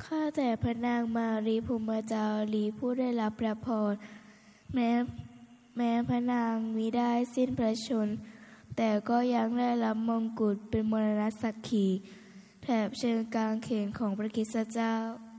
ข้าแต่พระนางมารีภูมิจารีผู้ได้รับพระพรแม้พระนางมิได้สิ้นพระชนม์แต่ก็ยังได้รับมงกุฎเป็นมรณสักขีแถบเชิงกางเขนของพระคริสตเจ้า